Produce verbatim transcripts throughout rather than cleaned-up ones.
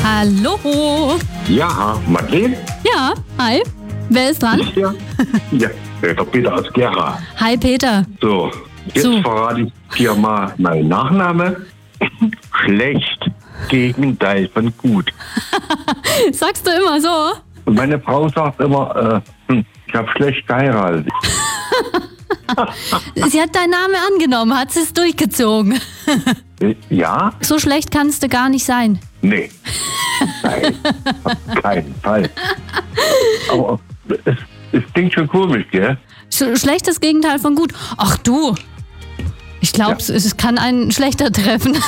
Hallo. Ja, Madeleine? Ja, hi. Wer ist dran? Ja, ja, der Peter aus Gera. Hi, Peter. So, jetzt So. verrate ich dir mal meinen Nachname. Schlecht, Gegenteil von gut. Sagst du immer so? Und meine Frau sagt immer, äh, hm, ich habe schlecht geheiratet. Sie hat deinen Namen angenommen, hat sie es durchgezogen. Äh, Ja? So schlecht kannst du gar nicht sein. Nee. Nein, auf keinen Fall. Aber es, es klingt schon komisch, gell? Sch schlechtes Gegenteil von gut. Ach du, ich glaube, Ja. es kann einen schlechter treffen.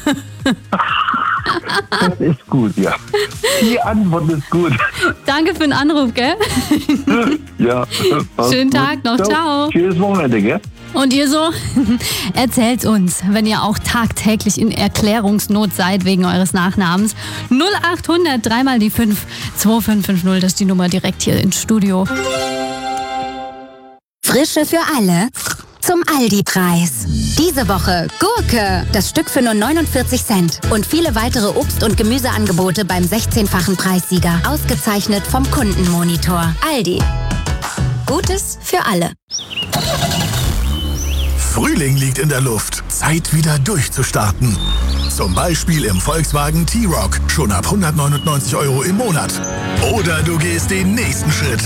Das ist gut, ja. Die Antwort ist gut. Danke für den Anruf, gell? Ja. Schönen Tag noch, ciao. Schönes Wochenende, gell? Und ihr so? Erzählt uns, wenn ihr auch tagtäglich in Erklärungsnot seid wegen eures Nachnamens. null acht hundert, dreimal die fünf, zwei fünf fünf null, das ist die Nummer direkt hier ins Studio. Frische für alle zum Aldi-Preis. Diese Woche Gurke, das Stück für nur neunundvierzig Cent. Und viele weitere Obst- und Gemüseangebote beim sechzehnfachen Preissieger. Ausgezeichnet vom Kundenmonitor. Aldi. Gutes für alle. Frühling liegt in der Luft. Zeit wieder durchzustarten. Zum Beispiel im Volkswagen T-Roc. Schon ab hundertneunundneunzig Euro im Monat. Oder du gehst den nächsten Schritt